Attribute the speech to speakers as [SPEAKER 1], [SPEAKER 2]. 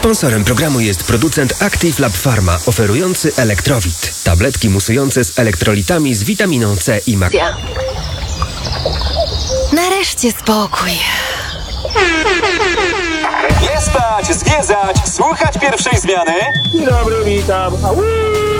[SPEAKER 1] Sponsorem programu jest producent Active Lab Pharma, oferujący Elektrowit. Tabletki musujące z elektrolitami z witaminą C i magnesem.
[SPEAKER 2] Nareszcie spokój.
[SPEAKER 3] Nie spać, zwiedzać, słuchać pierwszej zmiany.
[SPEAKER 4] Dzień dobry, witam.